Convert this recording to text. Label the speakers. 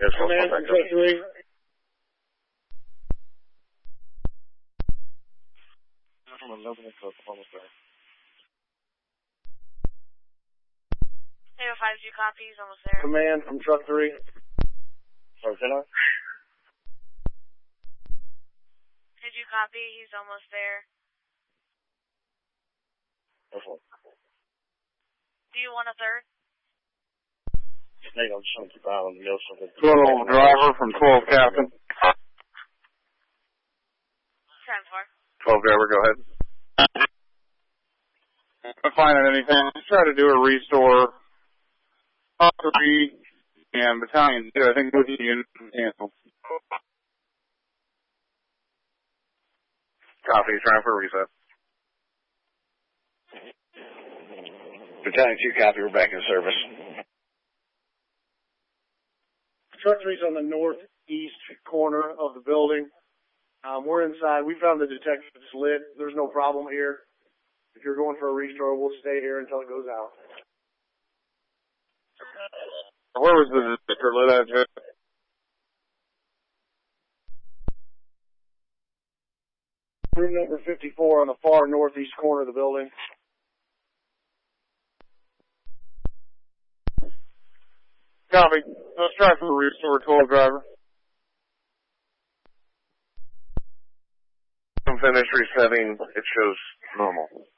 Speaker 1: Yes,
Speaker 2: Command from Truck 3.
Speaker 3: Hey, 5G copy, he's almost there.
Speaker 2: Command from Truck 3.
Speaker 1: Lieutenant?
Speaker 3: Did you copy? He's almost there. Do you want a third?
Speaker 1: Nate, I'm just going to keep an eye on the nose.
Speaker 2: 12 driver from 12 captain.
Speaker 3: 10-4.
Speaker 2: 12 driver, go ahead. Not finding anything. Let's try to do a restore. Top 3 and battalion 2. I think both units canceled. Copy. Trying for a reset.
Speaker 1: Battalion 2 copy. We're back in service.
Speaker 2: Truck 3's on the northeast corner of the building. We're inside. We found the detector that's lit. There's no problem here. If you're going for a restore, we'll stay here until it goes out. Where was the detector lit at, Jeff? Room number 54 on the far northeast corner of the building. Copy. Let's try for the restore 12 driver.
Speaker 1: Finish resetting. It shows normal.